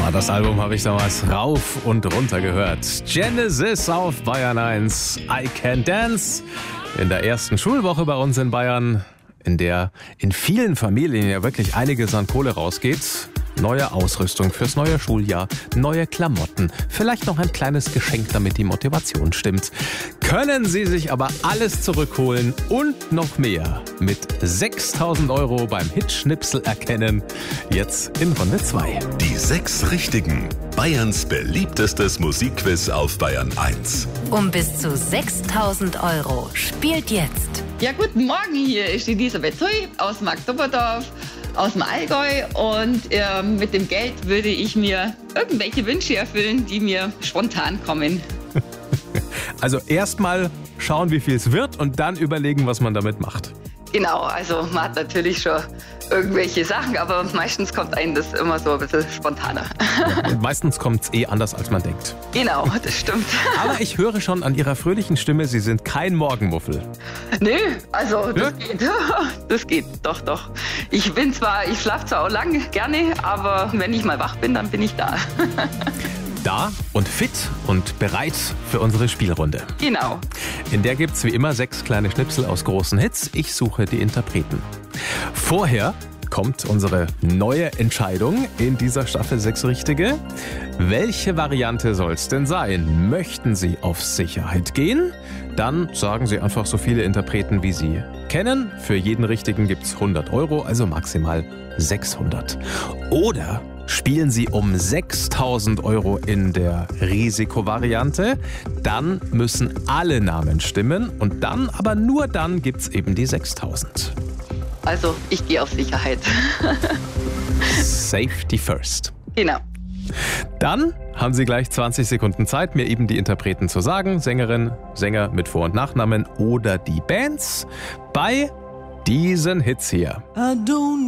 Ja, das Album habe ich damals rauf und runter gehört. Genesis auf Bayern 1, I Can Dance. In der ersten Schulwoche bei uns in Bayern, in der in vielen Familien ja wirklich einiges an Kohle rausgeht. Neue Ausrüstung fürs neue Schuljahr, neue Klamotten, vielleicht noch ein kleines Geschenk, damit die Motivation stimmt. Können Sie sich aber alles zurückholen und noch mehr mit 6.000 € beim Hitschnipsel erkennen. Jetzt in Runde 2. Die 6 Richtigen. Bayerns beliebtestes Musikquiz auf Bayern 1. Um bis zu 6.000 € spielt jetzt. Ja, guten Morgen, hier ist Elisabeth Hui aus Marktoberdorf, aus dem Allgäu, und mit dem Geld würde ich mir irgendwelche Wünsche erfüllen, die mir spontan kommen. Also erstmal schauen, wie viel es wird und dann überlegen, was man damit macht. Genau, also man hat natürlich schon irgendwelche Sachen, aber meistens kommt einem das immer so ein bisschen spontaner. Ja, und meistens kommt es anders, als man denkt. Genau, das stimmt. Aber ich höre schon an Ihrer fröhlichen Stimme, Sie sind kein Morgenmuffel. Nö, also das geht. Das geht, doch. Ich schlafe zwar auch lang gerne, aber wenn ich mal wach bin, dann bin ich da. Da und fit und bereit für unsere Spielrunde. Genau. In der gibt's wie immer 6 kleine Schnipsel aus großen Hits. Ich suche die Interpreten. Vorher kommt unsere neue Entscheidung in dieser Staffel 6 Richtige. Welche Variante soll's denn sein? Möchten Sie auf Sicherheit gehen? Dann sagen Sie einfach so viele Interpreten, wie Sie kennen. Für jeden Richtigen gibt's 100 €, also maximal 600. Oder spielen Sie um 6.000 € in der Risikovariante, dann müssen alle Namen stimmen und dann, aber nur dann, gibt's eben die 6.000. Also ich gehe auf Sicherheit. Safety first. Genau. Dann haben Sie gleich 20 Sekunden Zeit, mir eben die Interpreten zu sagen, Sängerin, Sänger mit Vor- und Nachnamen oder die Bands bei diesen Hits hier.